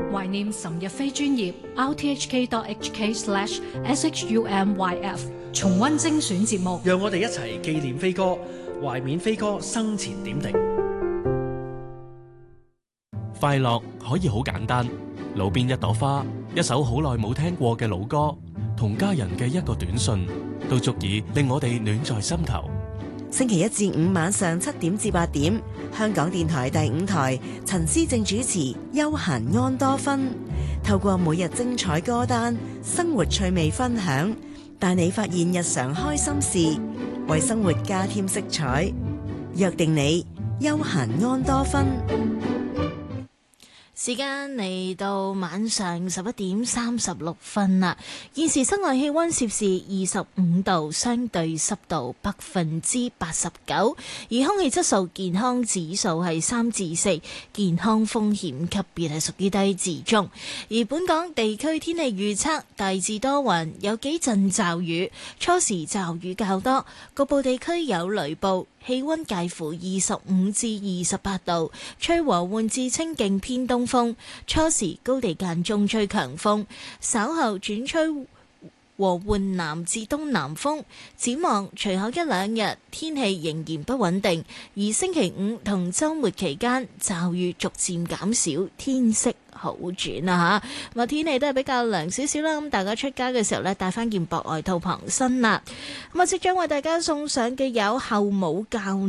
懷念岑日飛專頁 rthk.hk/shumyf 重溫精選節目， 讓我哋一齊紀念飛哥，懷緬飛哥生前點滴。 快樂可以好簡單，路邊一朵花，一首好耐冇聽過嘅老歌，同家人嘅一個短信，都足以令我哋暖在心頭。 星期一至五晚上7點至8點，香港電台第5台陳思正主持《悠閒安多芬》，透過每日精彩歌單、生活趣味分享，帶你發現日常開心事，為生活加添色彩。約定你悠閒安多芬。 時間嚟到晚上11點36分啦，現時室外氣溫攝氏25度，相對濕度89%，而空氣質素健康指數係3至4，健康風險級別係屬於低至中。而本港地區天氣預測大致多雲，有幾陣驟雨，初時驟雨較多，局部地區有雷暴。氣溫介乎25至28度，吹和緩至清勁偏東風，初時高地間中吹強風，稍後轉吹和緩南至東南風。展望隨後一兩日天氣仍然不穩定，而星期五同週末期間驟雨逐漸減少，天色好轉啊嚇！天氣都係比較涼少少啦，咁大家出街嘅時候呢，帶翻件薄外套傍身啦。咁即將為大家送上嘅有後母教